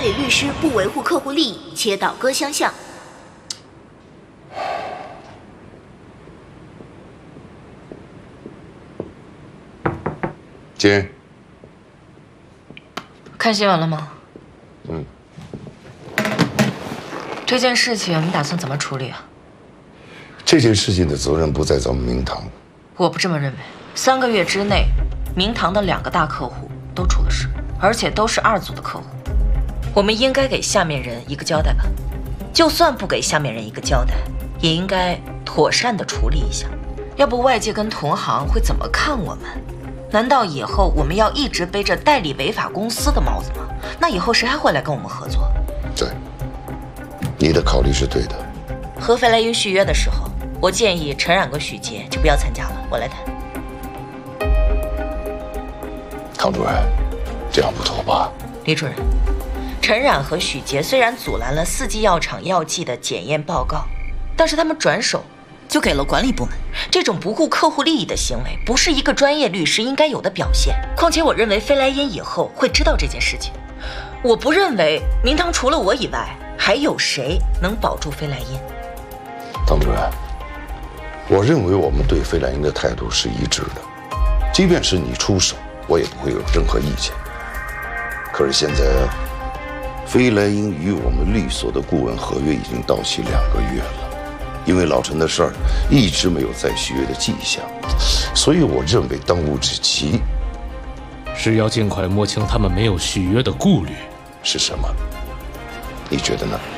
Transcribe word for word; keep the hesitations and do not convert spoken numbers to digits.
里律师不维护客户利益，且倒戈相向。 姐， 看新闻了吗？ 嗯。 这件事情你打算怎么处理啊？ 这件事情的责任不在咱们明堂。 我不这么认为。三个月之内，明堂的两个大客户都出了事，而且都是二组的客户。我们应该给下面人一个交代吧？就算不给下面人一个交代，也应该妥善的处理一下，要不外界跟同行会怎么看我们？难道以后我们要一直背着代理违法公司的帽子吗？那以后谁还会来跟我们合作？ 对，你的考虑是对的。 和飞来英续约的时候，我建议陈冉和许杰就不要参加了，我来谈。 唐主任，这样不妥吧？ 李主任，陈冉和许杰虽然阻拦了四季药厂药剂的检验报告，但是他们转手就给了管理部门。这种不顾客户利益的行为，不是一个专业律师应该有的表现。况且，我认为飞来因以后会知道这件事情。我不认为明堂除了我以外，还有谁能保住飞来因。 唐主任，我认为我们对飞来因的态度是一致的，即便是你出手，我也不会有任何意见。可是现在，飞来因与我们律所的顾问合约已经到期两个月了，因为老陈的事儿一直没有再续约的迹象，所以我认为当务之急是要尽快摸清他们没有续约的顾虑是什么。你觉得呢？